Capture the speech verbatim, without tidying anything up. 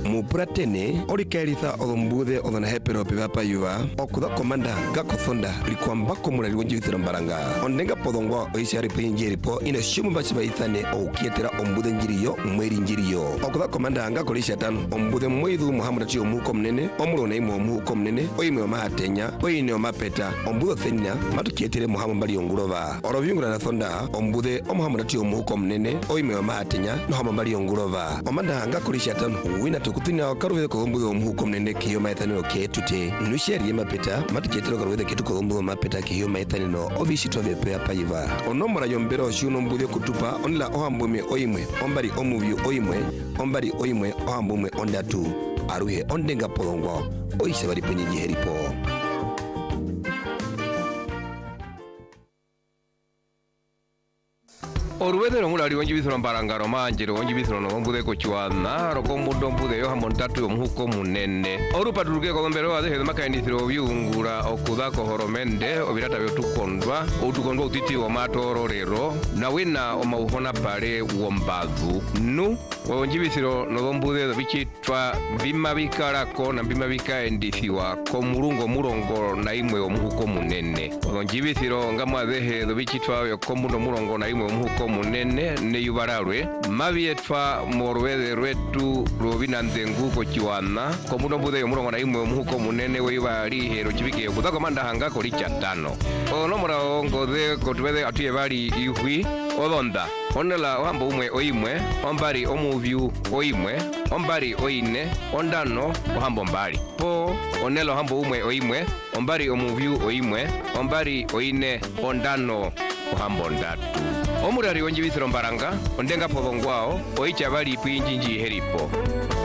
Mupratene orikeritha odombuthe odona hepero pivapa yuva okutha komanda gakothonda likwambako murari wonjivithiro mbaranga ondenga podongwa oisiari pinjeripo ina shumu bachi baithane okietera ombuthe njiriyo mweri njiriyo okutha komanda ngakolisha tano ombuthe mwithu muhamurati omuko mnene omurona imo omuko mnene oimwe mahatenya oine omapeta ombuthe thenya matukietere muhamu mbali ongurova orovyungura na thonda ombuthe omuhamurati omuko mnene oimwe mahatenya no hamu mbali ongurova omanda ngakolisha tano wina tukutina okaruve ko ombuthe omuko mnene kiyo maithaniro ketute nusheri mapeta matukietere okaruve ketu ko ombuthe mapeta kiyo maithaniro obishitwa bepe apayiva onomora yombero shuno ombuthe kutupa onla ohambume oimwe ombari omuvyu oimwe ombari oimwe ohambume ondatu aruhe ondenga polongwa oise bali penyeji heripo. Oruwethero ngulali wonjibithiro mbarangaro manjero wonjibithiro no ombuthe ko chiwana roko mundo ombuthe yo hamontatu omuhuko munene orupaturuke ko gombero wa the makaindithiro byungura okutha ko horomende obirata byo tukondwa otukondwa utiti wa matororero na wina omauhona pale wombazu nu wonjibithiro no ombuthe bichitwa bima bikarako na bima bikaendithiwa ko murungo murongo na imwe omuhuko munene wonjibithiro ngamwa the bichitwa yo ko mundo murongo na imwe omuhuko munene ne yubararwe mabietwa morwethe rwetu robina ndengu ko chiwana ko mundo mbuthe yo murongo na imwe omuhuko munene we bali hero chibike kutha komanda hanga ko licha tano ono mura ngothe ko twethe atuye bali ihwi odonda onela wambo umwe oimwe ombari omuvyu oimwe ombari oine ondano ohambo mbali po onelo hambo umwe oimwe ombari omuvyu oimwe ombari oine ondano ohambo ndatu omurari wonjibithiro mbaranga ondenga podongwao oicha bali pinjinji heripo